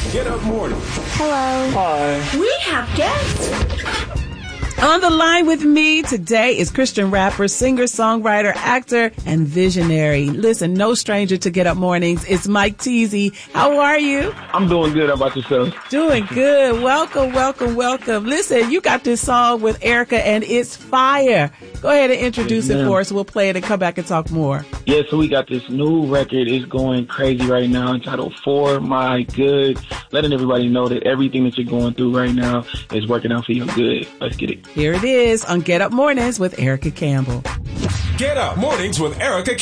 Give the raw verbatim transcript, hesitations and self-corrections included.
Get Up Morning. Hello. Hi. We have guests. On the line with me today is Christian rapper, singer, songwriter, actor, and visionary. Listen, no stranger to Get Up Mornings. It's Mike Teasy. How are you? I'm doing good. How about yourself? Doing good. Welcome, welcome, welcome. Listen, you got this song with Erica, and it's fire. Go ahead and introduce yes, it for us. We'll play it and come back and talk more. Yeah, so we got this new record. It's going crazy right now, entitled For My Good. Letting everybody know that everything that you're going through right now is working out for your good. Let's get it. Here it is on Get Up Mornings with Erica Campbell. Get Up Mornings with Erica